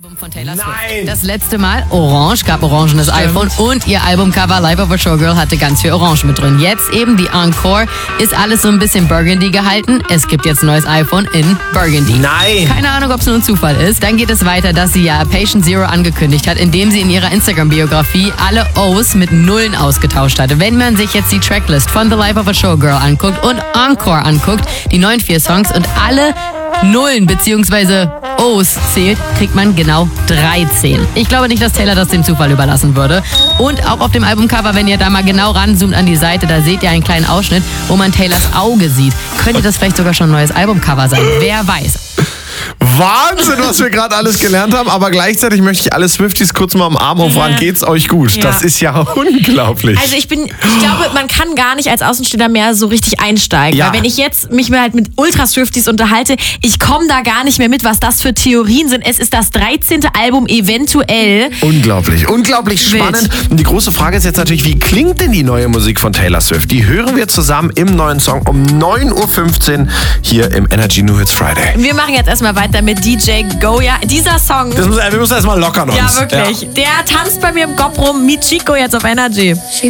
Album von Taylor Swift. Das letzte Mal Orange, gab orangenes iPhone und ihr Albumcover Life of a Showgirl hatte ganz viel Orange mit drin. Jetzt eben die Encore, ist alles so ein bisschen Burgundy gehalten. Es gibt jetzt ein neues iPhone in Burgundy. Nein! Keine Ahnung, ob es nur ein Zufall ist. Dann geht es weiter, dass sie ja Patient Zero angekündigt hat, indem sie in ihrer Instagram-Biografie alle O's mit Nullen ausgetauscht hatte. Wenn man sich jetzt die Tracklist von The Life of a Showgirl anguckt und Encore anguckt, die neuen 4 Songs und alle Nullen bzw. O's zählt, kriegt man genau 13. Ich glaube nicht, dass Taylor das dem Zufall überlassen würde. Und auch auf dem Albumcover, wenn ihr da mal genau ranzoomt an die Seite, da seht ihr einen kleinen Ausschnitt, wo man Taylors Auge sieht. Könnte das vielleicht sogar schon ein neues Albumcover sein? Wer weiß. Wahnsinn, was wir gerade alles gelernt haben, aber gleichzeitig möchte ich alle Swifties kurz mal umarmen und fragen, geht's euch gut? Ja. Das ist ja unglaublich. Also ich glaube, man kann gar nicht als Außenstehender mehr so richtig einsteigen. Ja. Weil wenn ich jetzt mich halt mit Ultra-Swifties unterhalte, ich komme da gar nicht mehr mit, was das für Theorien sind. Es ist das 13. Album eventuell. Unglaublich, unglaublich Wild. spannend. Und die große Frage ist jetzt natürlich, wie klingt denn die neue Musik von Taylor Swift? Die hören wir zusammen im neuen Song um 9.15 Uhr hier im Energy New Hits Friday. Wir machen jetzt erstmal weiter mit DJ Goya. Dieser Song, Wir müssen erstmal lockern uns. ja wirklich, der tanzt bei mir im Kopf rum. Michiko jetzt auf Energy.